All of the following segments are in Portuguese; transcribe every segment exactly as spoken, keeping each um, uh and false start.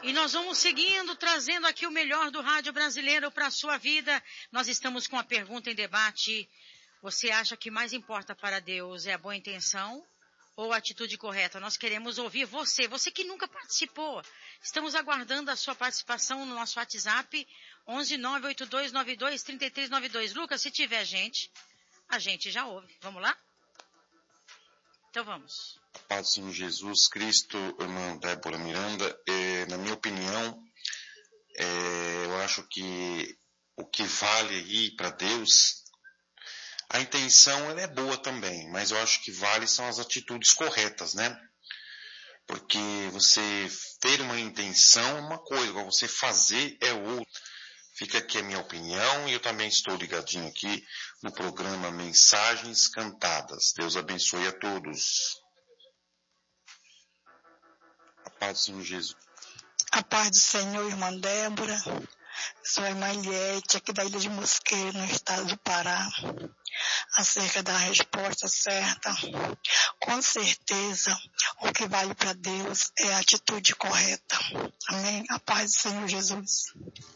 E nós vamos seguindo, trazendo aqui o melhor do rádio brasileiro para a sua vida. Nós estamos com a pergunta em debate. Você acha que mais importa para Deus é a boa intenção ou a atitude correta? Nós queremos ouvir você, você que nunca participou. Estamos aguardando a sua participação no nosso WhatsApp, onze nove oito dois nove dois três três nove dois. Lucas, se tiver gente, a gente já ouve. Vamos lá? Então vamos. A paz do Senhor Jesus Cristo, irmã Débora Miranda, é, na minha opinião, é, eu acho que o que vale aí para Deus, a intenção ela é boa também, mas eu acho que vale são as atitudes corretas, né? Porque você ter uma intenção é uma coisa, agora você fazer é outra. Fica aqui a minha opinião e eu também estou ligadinho aqui no programa Mensagens Cantadas. Deus abençoe a todos. A paz do Senhor Jesus. A paz do Senhor, irmã Débora. Sou a irmã Eliette, aqui da Ilha de Mosqueiro, no estado do Pará. Acerca da resposta certa, com certeza, o que vale para Deus é a atitude correta. Amém? A paz do Senhor Jesus.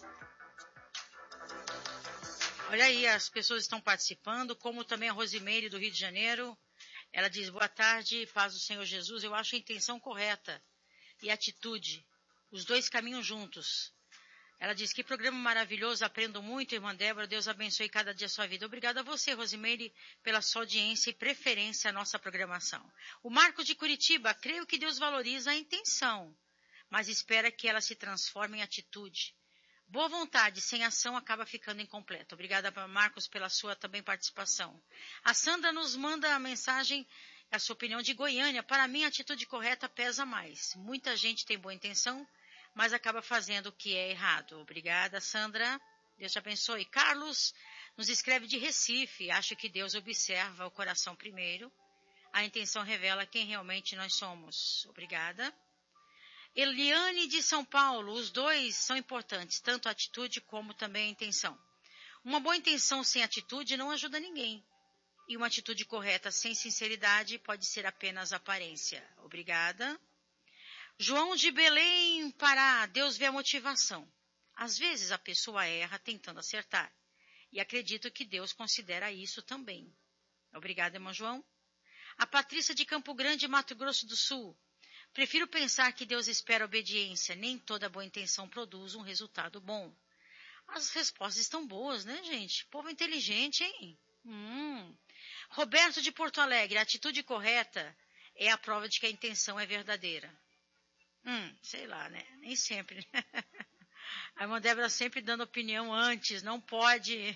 Olha aí, as pessoas estão participando, como também a Rosimeire do Rio de Janeiro. Ela diz, boa tarde, paz do Senhor Jesus. Eu acho a intenção correta e a atitude, os dois caminham juntos. Ela diz, que programa maravilhoso, aprendo muito, irmã Débora, Deus abençoe cada dia a sua vida. Obrigada a você, Rosimeire, pela sua audiência e preferência à nossa programação. O Marcos de Curitiba, creio que Deus valoriza a intenção, mas espera que ela se transforme em atitude. Boa vontade, sem ação, acaba ficando incompleta. Obrigada, Marcos, pela sua também participação. A Sandra nos manda a mensagem, a sua opinião de Goiânia. Para mim, a atitude correta pesa mais. Muita gente tem boa intenção, mas acaba fazendo o que é errado. Obrigada, Sandra. Deus te abençoe. Carlos nos escreve de Recife. Acho que Deus observa o coração primeiro. A intenção revela quem realmente nós somos. Obrigada. Eliane de São Paulo, os dois são importantes, tanto a atitude como também a intenção. Uma boa intenção sem atitude não ajuda ninguém. E uma atitude correta sem sinceridade pode ser apenas aparência. Obrigada. João de Belém, Pará, Deus vê a motivação. Às vezes a pessoa erra tentando acertar. E acredito que Deus considera isso também. Obrigada, irmão João. A Patrícia de Campo Grande, Mato Grosso do Sul. Prefiro pensar que Deus espera obediência. Nem toda boa intenção produz um resultado bom. As respostas estão boas, né, gente? Povo inteligente, hein? Hum. Roberto de Porto Alegre, a atitude correta é a prova de que a intenção é verdadeira. Hum, sei lá, né? Nem sempre, né? A irmã Débora sempre dando opinião antes, não pode.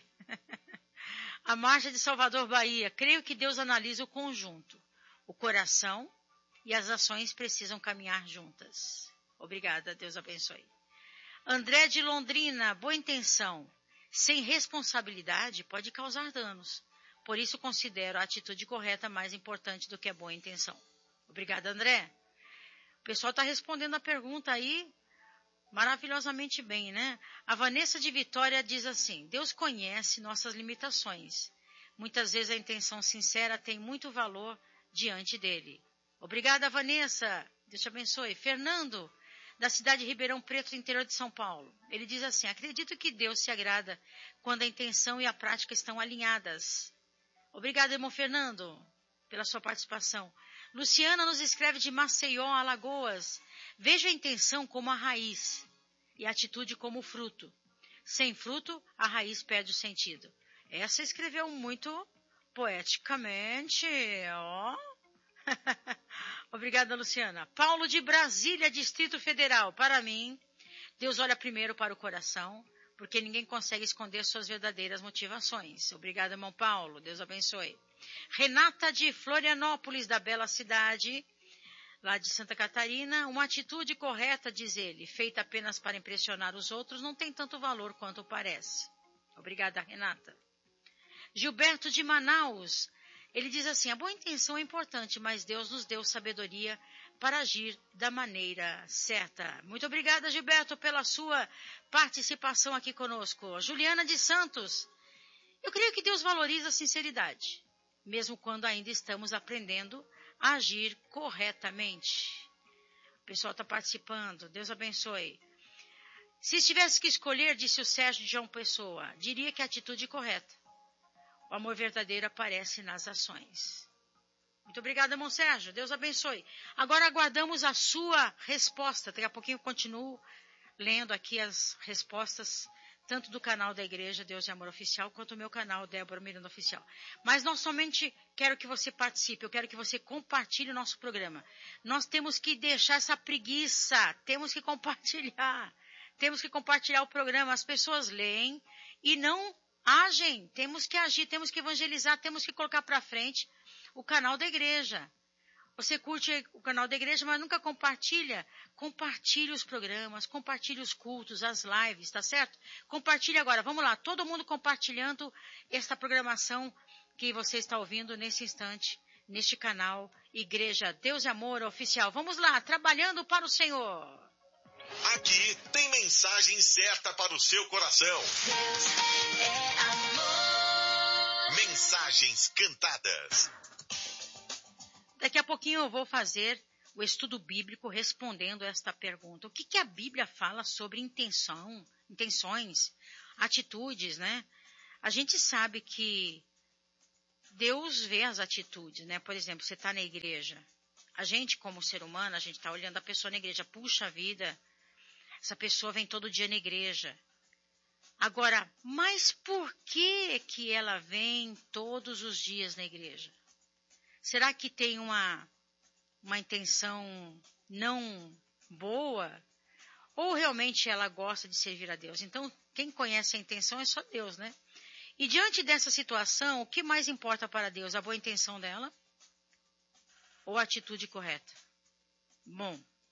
A Marcha de Salvador, Bahia, creio que Deus analisa o conjunto, o coração e as ações precisam caminhar juntas. Obrigada, Deus abençoe. André de Londrina, boa intenção, sem responsabilidade pode causar danos. Por isso considero a atitude correta mais importante do que a boa intenção. Obrigada, André. O pessoal está respondendo a pergunta aí maravilhosamente bem, né? A Vanessa de Vitória diz assim, Deus conhece nossas limitações. Muitas vezes a intenção sincera tem muito valor diante dele. Obrigada, Vanessa. Deus te abençoe. Fernando, da cidade de Ribeirão Preto, interior de São Paulo. Ele diz assim, acredito que Deus se agrada quando a intenção e a prática estão alinhadas. Obrigada, irmão Fernando, pela sua participação. Luciana nos escreve de Maceió, Alagoas. Vejo a intenção como a raiz e a atitude como o fruto. Sem fruto, a raiz perde o sentido. Essa escreveu muito poeticamente, ó. Obrigada, Luciana. Paulo de Brasília, Distrito Federal. Para mim, Deus olha primeiro para o coração, porque ninguém consegue esconder suas verdadeiras motivações. Obrigada, irmão Paulo. Deus abençoe. Renata de Florianópolis, da bela cidade, lá de Santa Catarina. Uma atitude correta, diz ele, feita apenas para impressionar os outros, não tem tanto valor quanto parece. Obrigada, Renata. Gilberto de Manaus. Ele diz assim, a boa intenção é importante, mas Deus nos deu sabedoria para agir da maneira certa. Muito obrigada, Gilberto, pela sua participação aqui conosco. Juliana de Santos, eu creio que Deus valoriza a sinceridade, mesmo quando ainda estamos aprendendo a agir corretamente. O pessoal está participando. Deus abençoe. Se tivesse que escolher, disse o Sérgio de João Pessoa, diria que a atitude correta. O amor verdadeiro aparece nas ações. Muito obrigada, irmão Sérgio. Deus abençoe. Agora aguardamos a sua resposta. Daqui a pouquinho eu continuo lendo aqui as respostas, tanto do canal da Igreja Deus e Amor Oficial, quanto do meu canal Débora Miranda Oficial. Mas não somente quero que você participe, eu quero que você compartilhe o nosso programa. Nós temos que deixar essa preguiça, temos que compartilhar. Temos que compartilhar o programa. As pessoas leem e não agem. Temos que agir, temos que evangelizar, temos que colocar para frente o canal da igreja. Você curte o canal da igreja, mas nunca compartilha. Compartilhe os programas, compartilhe os cultos, as lives, tá certo? Compartilhe agora. Vamos lá, todo mundo compartilhando esta programação que você está ouvindo nesse instante, neste canal Igreja Deus e Amor Oficial. Vamos lá, trabalhando para o Senhor. Aqui tem mensagem certa para o seu coração. Deus é amor. Mensagens cantadas. Daqui a pouquinho eu vou fazer o estudo bíblico respondendo esta pergunta. O que, que a Bíblia fala sobre intenção, intenções, atitudes, né? A gente sabe que Deus vê as atitudes, né? Por exemplo, você está na igreja. A gente, como ser humano, a gente está olhando a pessoa na igreja. Puxa vida, essa pessoa vem todo dia na igreja. Agora, mas por que que ela vem todos os dias na igreja? Será que tem uma, uma intenção não boa? Ou realmente ela gosta de servir a Deus? Então, quem conhece a intenção é só Deus, né? E diante dessa situação, o que mais importa para Deus? A boa intenção dela? Ou a atitude correta? Bom,